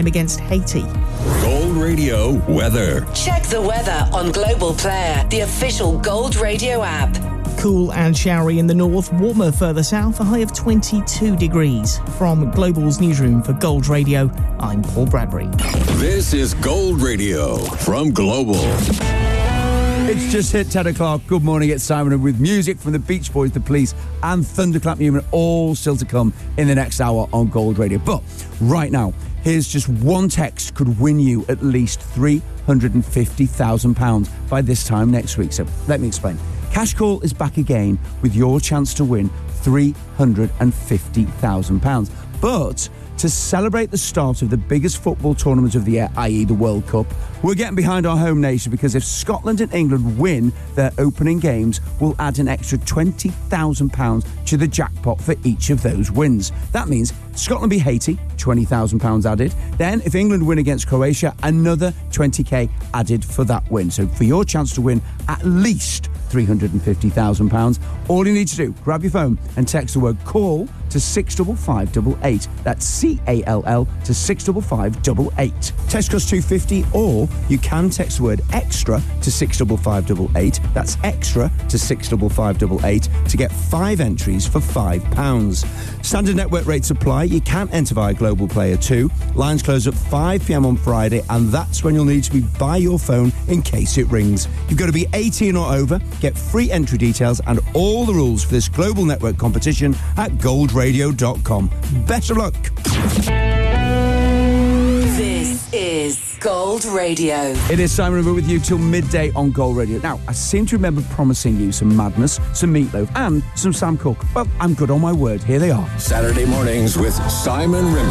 game against Haiti. Gold Radio weather. Check the weather on Global Player, the official Gold Radio app. Cool and showery in the north, warmer further south, a high of 22 degrees. From Global's newsroom for Gold Radio, I'm Paul Bradbury. This is Gold Radio from Global. It's just hit 10 o'clock. Good morning, it's Simon, and with music from the Beach Boys, the Police, and Thunderclap Newman, all still to come in the next hour on Gold Radio. But right now, here's just one text could win you at least £350,000 by this time next week. So let me explain. Cash Call is back again with your chance to win £350,000. But to celebrate the start of the biggest football tournament of the year, i.e. the World Cup, we're getting behind our home nation, because if Scotland and England win their opening games, we'll add an extra £20,000 to the jackpot for each of those wins. That means Scotland beat Haiti, £20,000 added. Then if England win against Croatia, another 20k added for that win. So for your chance to win at least £350,000, all you need to do, grab your phone and text the word CALL to 65588. That's CALL to 65588. Text costs £2.50, or you can text the word EXTRA to 65588. That's EXTRA to 65588 to get 5 entries for £5. Standard network rates apply. You can enter via Global Player 2. Lines close at 5 p.m. on Friday, and that's when you'll need to be by your phone in case it rings. You've got to be 18 or over. Get free entry details and all the rules for this global network competition at goldradio.com. Best of luck. This is Gold Radio. It is Simon River with you till midday on Gold Radio. Now, I seem to remember promising you some madness, some meatloaf, and some Sam Cooke. Well, I'm good on my word. Here they are. Saturday mornings with Simon Rimmer.